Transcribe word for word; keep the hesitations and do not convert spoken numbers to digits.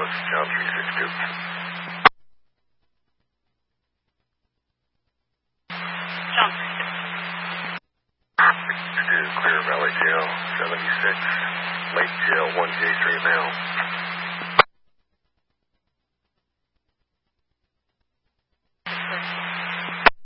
Northwest, John three six two. John three six two. Clear Valley Jail, seventy-six, Lake Jail, one J three mail.